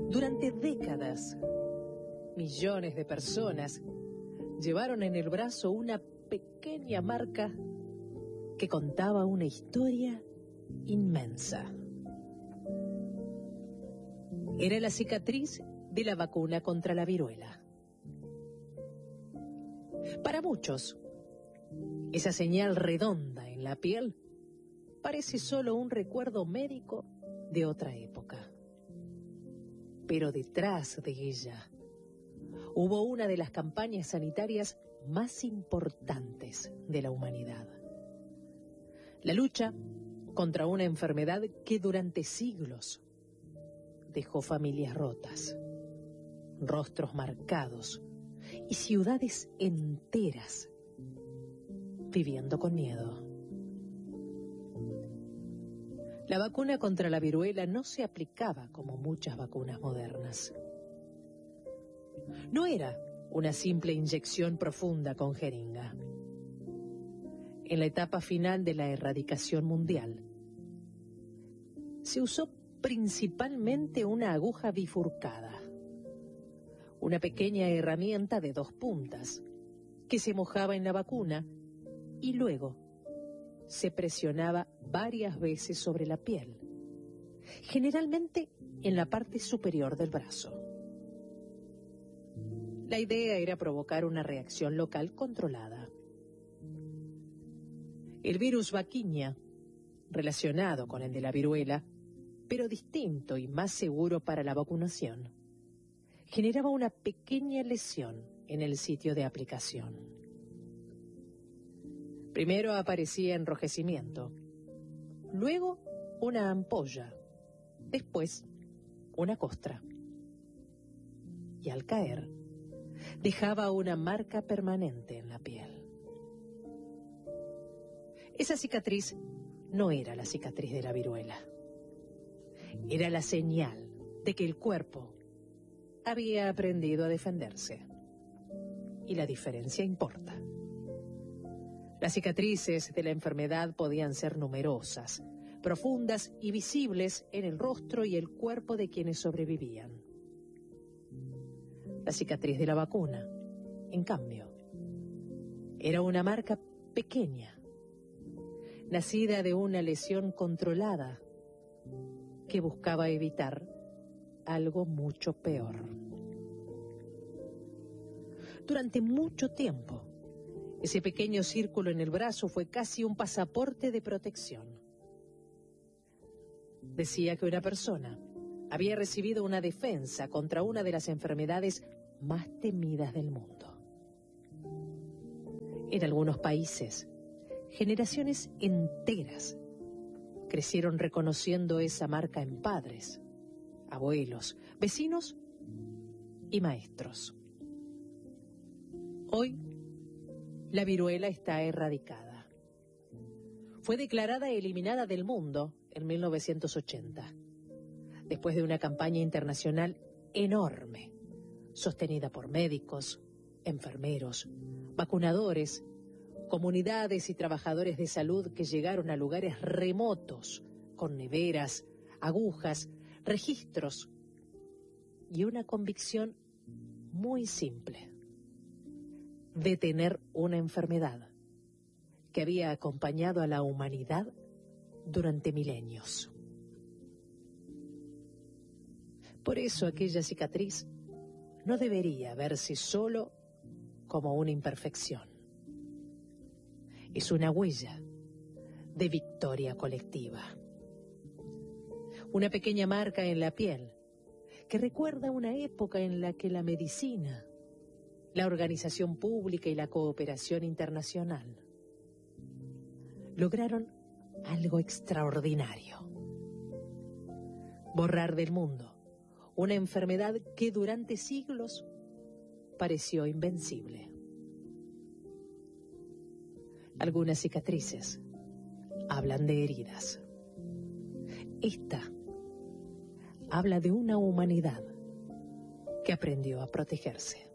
Durante décadas, millones de personas llevaron en el brazo una pequeña marca que contaba una historia inmensa. Era la cicatriz de la vacuna contra la viruela. Para muchos, esa señal redonda en la piel parece solo un recuerdo médico de otra época. Pero detrás de ella hubo una de las campañas sanitarias más importantes de la humanidad. La lucha contra una enfermedad que durante siglos dejó familias rotas, rostros marcados y ciudades enteras viviendo con miedo. La vacuna contra la viruela no se aplicaba como muchas vacunas modernas. No era una simple inyección profunda con jeringa. En la etapa final de la erradicación mundial, se usó principalmente una aguja bifurcada, una pequeña herramienta de 2 puntas que se mojaba en la vacuna y luego se presionaba varias veces sobre la piel, generalmente en la parte superior del brazo. La idea era provocar una reacción local controlada. El virus vaquiña, relacionado con el de la viruela, pero distinto y más seguro para la vacunación, generaba una pequeña lesión en el sitio de aplicación. Primero aparecía enrojecimiento, luego una ampolla, después una costra. Y al caer, dejaba una marca permanente en la piel. Esa cicatriz no era la cicatriz de la viruela. Era la señal de que el cuerpo había aprendido a defenderse. Y la diferencia importa. Las cicatrices de la enfermedad podían ser numerosas, profundas y visibles en el rostro y el cuerpo de quienes sobrevivían. La cicatriz de la vacuna, en cambio, era una marca pequeña, nacida de una lesión controlada que buscaba evitar algo mucho peor. Durante mucho tiempo, ese pequeño círculo en el brazo fue casi un pasaporte de protección. Decía que una persona había recibido una defensa contra una de las enfermedades más temidas del mundo. En algunos países, generaciones enteras crecieron reconociendo esa marca en padres, abuelos, vecinos y maestros. Hoy, la viruela está erradicada. Fue declarada eliminada del mundo en 1980, después de una campaña internacional enorme, sostenida por médicos, enfermeros, vacunadores, comunidades y trabajadores de salud que llegaron a lugares remotos, con neveras, agujas, registros y una convicción muy simple: detener una enfermedad que había acompañado a la humanidad durante milenios. Por eso aquella cicatriz no debería verse solo como una imperfección. Es una huella de victoria colectiva. Una pequeña marca en la piel que recuerda una época en la que la medicina, la organización pública y la cooperación internacional lograron algo extraordinario: borrar del mundo una enfermedad que durante siglos pareció invencible. Algunas cicatrices hablan de heridas. Esta habla de una humanidad que aprendió a protegerse.